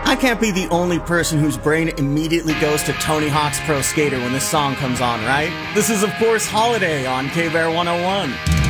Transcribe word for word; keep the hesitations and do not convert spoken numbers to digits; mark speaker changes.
Speaker 1: I can't be the only person whose brain immediately goes to Tony Hawk's Pro Skater when this song comes on, right? This is, of course, Holiday on K-Bear one oh one.